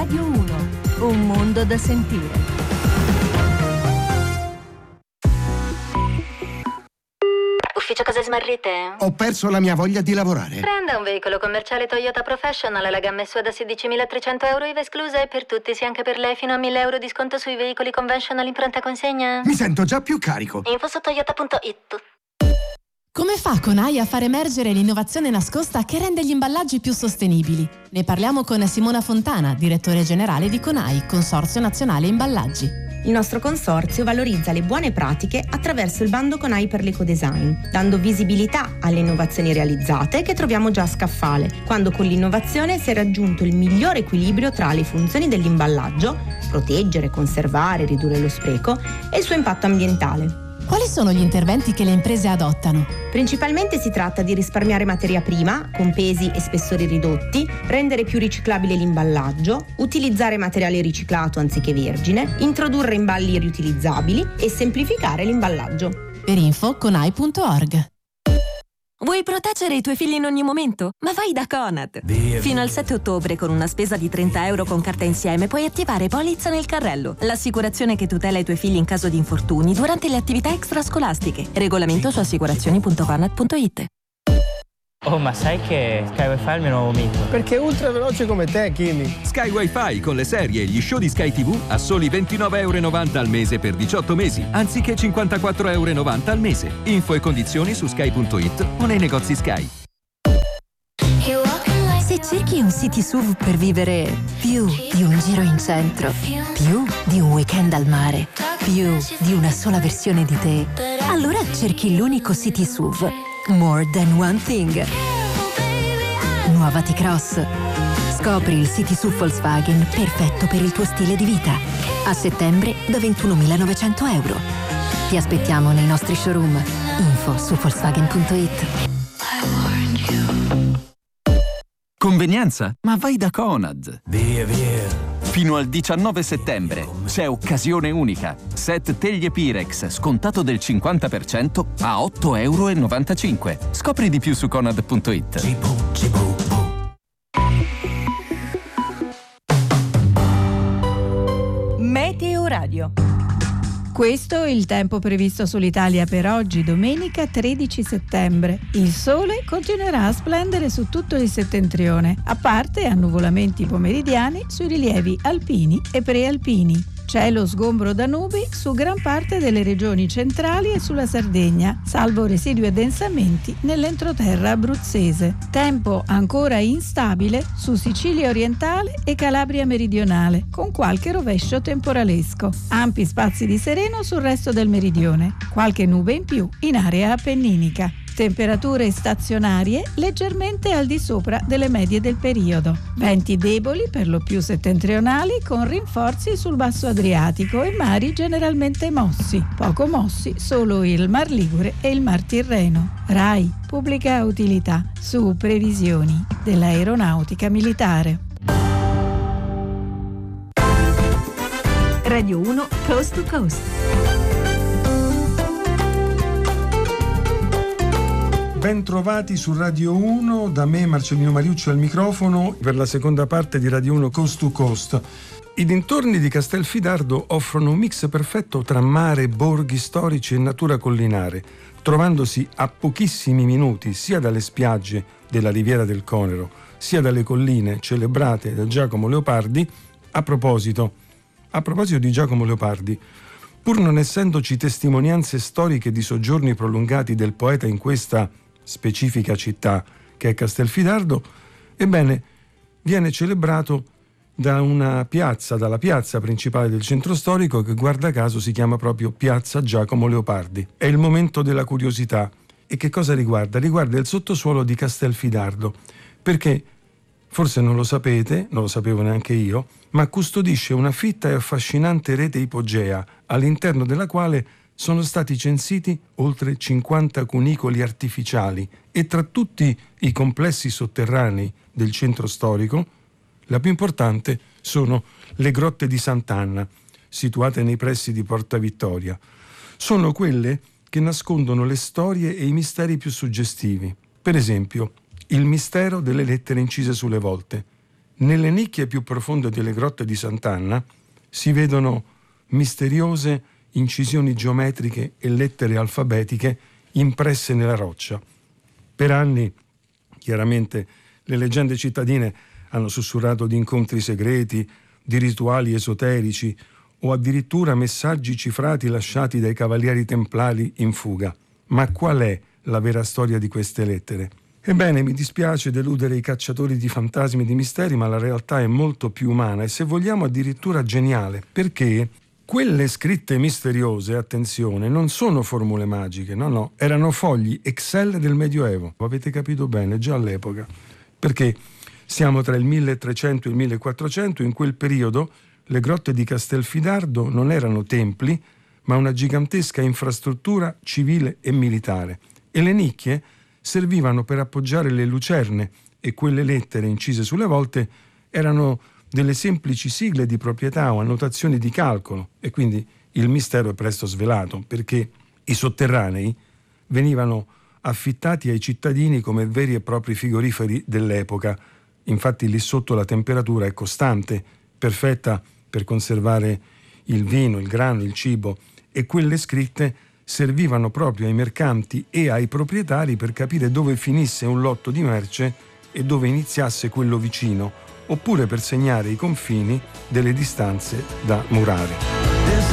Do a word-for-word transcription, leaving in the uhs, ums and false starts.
Radio uno, un mondo da sentire. Ufficio cose smarrite? Ho perso la mia voglia di lavorare. Prenda un veicolo commerciale Toyota Professional, la gamma S U A da sedicimilatrecento euro, I V A esclusa, e per tutti, sì, anche per lei, fino a mille euro di sconto sui veicoli conventional in pronta consegna. Mi sento già più carico. Info su toyota punto it. Come fa Conai a far emergere l'innovazione nascosta che rende gli imballaggi più sostenibili? Ne parliamo con Simona Fontana, direttore generale di Conai, Consorzio Nazionale Imballaggi. Il nostro consorzio valorizza le buone pratiche attraverso il bando Conai per l'ecodesign, dando visibilità alle innovazioni realizzate che troviamo già a scaffale, quando con l'innovazione si è raggiunto il migliore equilibrio tra le funzioni dell'imballaggio, proteggere, conservare, ridurre lo spreco, e il suo impatto ambientale. Quali sono gli interventi che le imprese adottano? Principalmente si tratta di risparmiare materia prima, con pesi e spessori ridotti, rendere più riciclabile l'imballaggio, utilizzare materiale riciclato anziché vergine, introdurre imballi riutilizzabili e semplificare l'imballaggio. Per info conai punto org. Vuoi proteggere i tuoi figli in ogni momento? Ma vai da Conad! Via, Fino via. al sette ottobre, con una spesa di trenta euro con carta insieme, puoi attivare Polizza nel carrello, l'assicurazione che tutela i tuoi figli in caso di infortuni durante le attività extrascolastiche. Regolamento su assicurazioni punto conad punto it. Oh, ma sai che Sky Wi-Fi è il mio nuovo mito? Perché è ultra veloce come te, Kimi. Sky Wi-Fi con le serie e gli show di Sky tivù a soli ventinove euro e novanta al mese per diciotto mesi, anziché cinquantaquattro euro e novanta al mese. Info e condizioni su sky punto it o nei negozi Sky. Se cerchi un city S U V per vivere più di un giro in centro, più di un weekend al mare, più di una sola versione di te, allora cerchi l'unico city S U V More Than One Thing. Nuova T-Cross. Scopri il City S U V Volkswagen perfetto per il tuo stile di vita. A settembre da ventunomilanovecento euro. Ti aspettiamo nei nostri showroom. Info su volkswagen punto it. Convenienza? Ma vai da Conad. Via, via. Fino al diciannove settembre c'è occasione unica. Set teglie Pirex scontato del cinquanta per cento a otto euro e novantacinque. Scopri di più su conad punto it. Meteo Radio. Questo è il tempo previsto sull'Italia per oggi, domenica tredici settembre. Il sole continuerà a splendere su tutto il settentrione, a parte annuvolamenti pomeridiani sui rilievi alpini e prealpini. Cielo sgombro da nubi su gran parte delle regioni centrali e sulla Sardegna, salvo residui addensamenti nell'entroterra abruzzese. Tempo ancora instabile su Sicilia orientale e Calabria meridionale, con qualche rovescio temporalesco. Ampi spazi di sereno sul resto del meridione, qualche nube in più in area appenninica. Temperature stazionarie leggermente al di sopra delle medie del periodo. Venti deboli per lo più settentrionali con rinforzi sul basso Adriatico e mari generalmente mossi. Poco mossi solo il Mar Ligure e il Mar Tirreno. RAI, pubblica utilità, su previsioni dell'aeronautica militare. Radio uno Coast to Coast. Ben trovati su Radio uno, da me Marcellino Mariucci al microfono per la seconda parte di Radio uno Coast to Coast. I dintorni di Castelfidardo offrono un mix perfetto tra mare, borghi storici e natura collinare, trovandosi a pochissimi minuti sia dalle spiagge della Riviera del Conero, sia dalle colline celebrate da Giacomo Leopardi. A proposito, a proposito di Giacomo Leopardi, pur non essendoci testimonianze storiche di soggiorni prolungati del poeta in questa specifica città che è Castelfidardo, ebbene viene celebrato da una piazza, dalla piazza principale del centro storico, che guarda caso si chiama proprio Piazza Giacomo Leopardi. È il momento della curiosità. E che cosa riguarda? Riguarda il sottosuolo di Castelfidardo, perché forse non lo sapete, non lo sapevo neanche io, ma custodisce una fitta e affascinante rete ipogea, all'interno della quale sono stati censiti oltre cinquanta cunicoli artificiali, e tra tutti i complessi sotterranei del centro storico, la più importante sono le grotte di Sant'Anna, situate nei pressi di Porta Vittoria. Sono quelle che nascondono le storie e i misteri più suggestivi. Per esempio, il mistero delle lettere incise sulle volte. Nelle nicchie più profonde delle grotte di Sant'Anna si vedono misteriose incisioni geometriche e lettere alfabetiche impresse nella roccia. Per anni, chiaramente, le leggende cittadine hanno sussurrato di incontri segreti, di rituali esoterici o addirittura messaggi cifrati lasciati dai cavalieri templari in fuga. Ma qual è la vera storia di queste lettere? Ebbene, mi dispiace deludere i cacciatori di fantasmi e di misteri, ma la realtà è molto più umana e, se vogliamo, addirittura geniale, perché quelle scritte misteriose, attenzione, non sono formule magiche, no, no, erano fogli Excel del Medioevo. Avete capito bene, già all'epoca, perché siamo tra il milletrecento e il millequattrocento, in quel periodo le grotte di Castelfidardo non erano templi, ma una gigantesca infrastruttura civile e militare, e le nicchie servivano per appoggiare le lucerne, e quelle lettere incise sulle volte erano delle semplici sigle di proprietà o annotazioni di calcolo, e quindi il mistero è presto svelato, perché i sotterranei venivano affittati ai cittadini come veri e propri frigoriferi dell'epoca. Infatti lì sotto la temperatura è costante, perfetta per conservare il vino, il grano, il cibo, e quelle scritte servivano proprio ai mercanti e ai proprietari per capire dove finisse un lotto di merce e dove iniziasse quello vicino, oppure per segnare i confini delle distanze da murare.